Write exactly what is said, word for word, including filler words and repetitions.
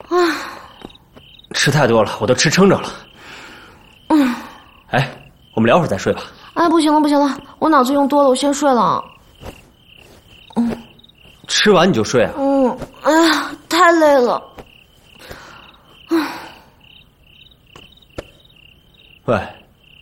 啊， 吃太多了，我都吃撑着了。嗯，哎，我们聊会儿再睡吧。 哎，不行了，不行了，我脑子用多了，我先睡了。 嗯，吃完你就睡啊？ 嗯，哎呀，太累了。 喂，